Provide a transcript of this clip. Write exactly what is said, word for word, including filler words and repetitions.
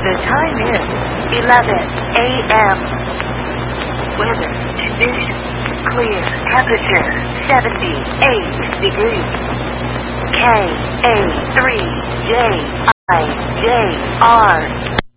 The time is eleven a m Weather conditions clear. Temperature seventy-eight degrees. K A three J I J R